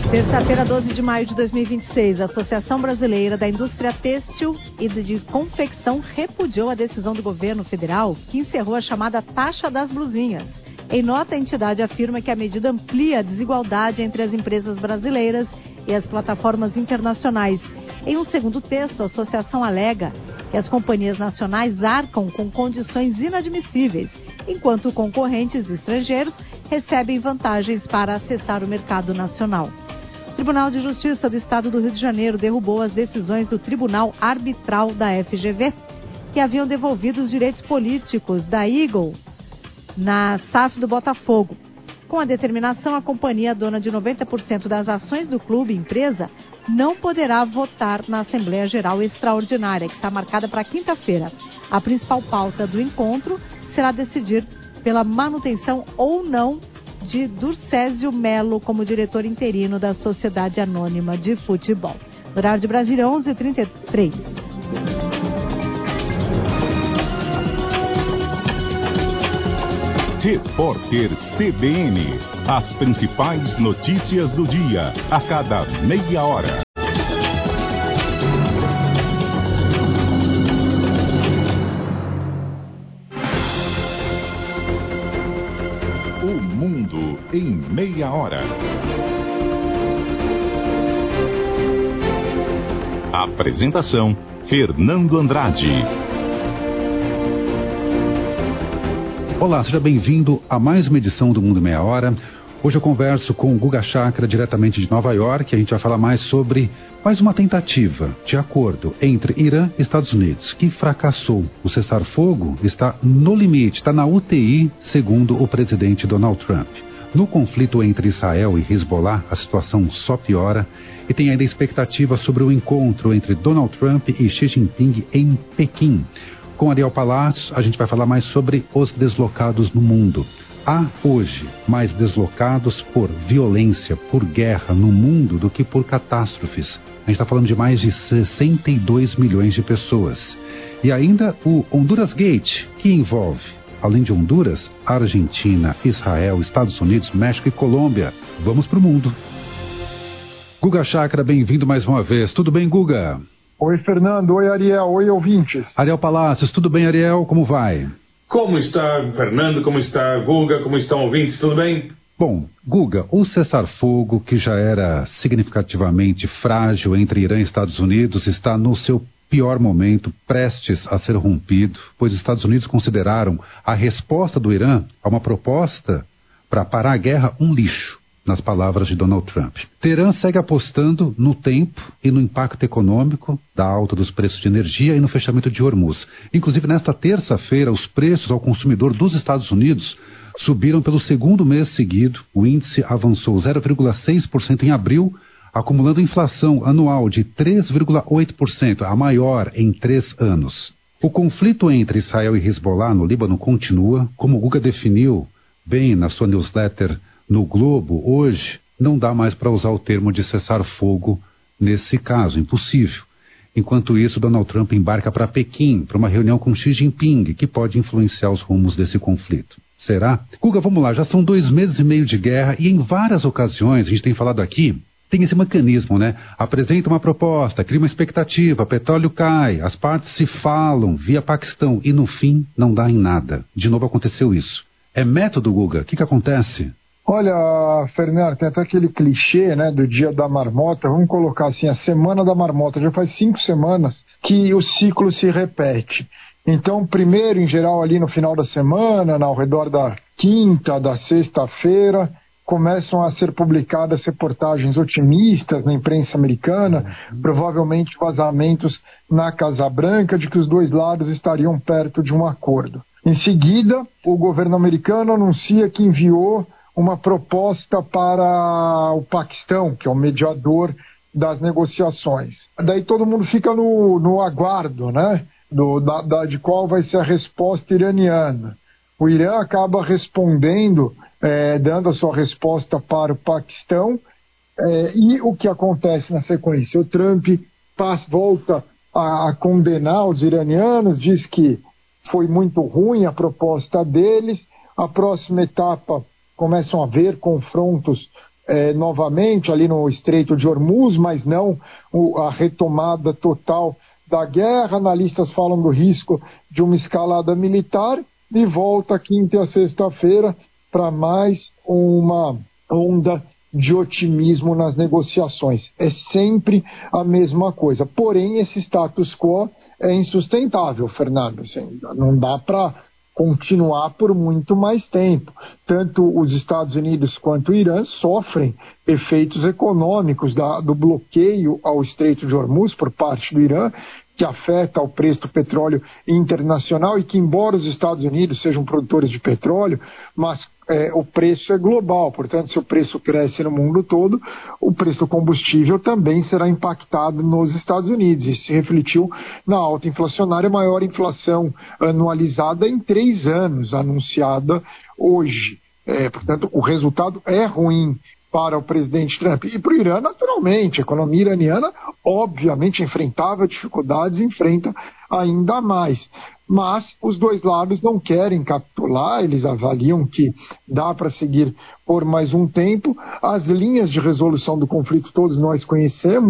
Terça-feira, 12 de maio de 2026, a Associação Brasileira da Indústria Têxtil e de Confecção repudiou a decisão do governo federal que encerrou a chamada taxa das blusinhas. Em nota, a entidade afirma que a medida amplia a desigualdade entre as empresas brasileiras e as plataformas internacionais. Em um segundo texto, a associação alega que as companhias nacionais arcam com condições inadmissíveis, enquanto concorrentes estrangeiros recebem vantagens para acessar o mercado nacional. O Tribunal de Justiça do Estado do Rio de Janeiro derrubou as decisões do Tribunal Arbitral da FGV, que haviam devolvido os direitos políticos da Eagle na SAF do Botafogo. Com a determinação, a companhia, dona de 90% das ações do clube empresa, não poderá votar na Assembleia Geral Extraordinária, que está marcada para quinta-feira. A principal pauta do encontro será decidir pela manutenção ou não de Durcésio Melo como diretor interino da Sociedade Anônima de Futebol. Horário de Brasília, 11h33. Repórter CBN. As principais notícias do dia, a cada meia hora. O mundo em meia hora. Apresentação: Fernando Andrade. Olá, seja bem-vindo a mais uma edição do Mundo em Meia Hora. Hoje eu converso com o Guga Chakra, diretamente de Nova York. A gente vai falar mais sobre mais uma tentativa de acordo entre Irã e Estados Unidos, que fracassou. O cessar-fogo está no limite, está na UTI, segundo o presidente Donald Trump. No conflito entre Israel e Hezbollah, a situação só piora e tem ainda expectativa sobre o encontro entre Donald Trump e Xi Jinping em Pequim. Com Ariel Palácio, a gente vai falar mais sobre os deslocados no mundo. Há hoje mais deslocados por violência, por guerra no mundo do que por catástrofes. A gente está falando de mais de 62 milhões de pessoas. E ainda o Honduras Gate, que envolve, além de Honduras, Argentina, Israel, Estados Unidos, México e Colômbia. Vamos para o mundo. Guga Chakra, bem-vindo mais uma vez. Tudo bem, Guga? Oi, Fernando. Oi, Ariel. Oi, ouvintes. Ariel Palácios, tudo bem, Ariel? Como vai? Como está, Fernando? Como está, Guga? Como estão, ouvintes? Tudo bem? Bom, Guga, o cessar-fogo, que já era significativamente frágil entre Irã e Estados Unidos, está no seu pior momento, prestes a ser rompido, pois os Estados Unidos consideraram a resposta do Irã a uma proposta para parar a guerra um lixo, nas palavras de Donald Trump. Teherã segue apostando no tempo e no impacto econômico da alta dos preços de energia e no fechamento de Hormuz. Inclusive, nesta terça-feira, os preços ao consumidor dos Estados Unidos subiram pelo segundo mês seguido. O índice avançou 0,6% em abril, acumulando inflação anual de 3,8%, a maior em 3 anos. O conflito entre Israel e Hezbollah no Líbano continua, como o Guga definiu bem na sua newsletter no Globo. Hoje não dá mais para usar o termo de cessar-fogo nesse caso, impossível. Enquanto isso, Donald Trump embarca para Pequim, para uma reunião com Xi Jinping, que pode influenciar os rumos desse conflito. Será? Guga, vamos lá, já são 2 meses e meio de guerra e em várias ocasiões, a gente tem falado aqui, tem esse mecanismo, né? Apresenta uma proposta, cria uma expectativa, petróleo cai, as partes se falam via Paquistão e no fim não dá em nada. De novo aconteceu isso. É método, Guga? O que acontece? Olha, Fernando, tem até aquele clichê, né, do dia da marmota. Vamos colocar assim, a semana da marmota. Já faz 5 semanas que o ciclo se repete. Então, primeiro, em geral, ali no final da semana, ao redor da quinta, da sexta-feira, começam a ser publicadas reportagens otimistas na imprensa americana, provavelmente vazamentos na Casa Branca, de que os dois lados estariam perto de um acordo. Em seguida, o governo americano anuncia que enviou uma proposta para o Paquistão, que é o mediador das negociações. Daí todo mundo fica no aguardo, né, de qual vai ser a resposta iraniana. O Irã acaba respondendo, dando a sua resposta para o Paquistão, e o que acontece na sequência? O Trump volta a condenar os iranianos, diz que foi muito ruim a proposta deles. A próxima etapa, começam a haver confrontos novamente ali no Estreito de Hormuz, mas não a retomada total da guerra. Analistas falam do risco de uma escalada militar e volta quinta e a sexta-feira para mais uma onda de otimismo nas negociações. É sempre a mesma coisa. Porém, esse status quo é insustentável, Fernando. Assim, não dá para continuar por muito mais tempo. Tanto os Estados Unidos quanto o Irã sofrem efeitos econômicos do bloqueio ao Estreito de Hormuz por parte do Irã, que afeta o preço do petróleo internacional e que, embora os Estados Unidos sejam produtores de petróleo, mas o preço é global. Portanto, se o preço cresce no mundo todo, o preço do combustível também será impactado nos Estados Unidos. Isso se refletiu na alta inflacionária, maior inflação anualizada em 3 anos, anunciada hoje. Portanto, o resultado é ruim para o presidente Trump. E para o Irã, naturalmente, a economia iraniana, obviamente, enfrentava dificuldades, enfrenta ainda mais. Mas os dois lados não querem capitular, eles avaliam que dá para seguir por mais um tempo. As linhas de resolução do conflito todos nós conhecemos.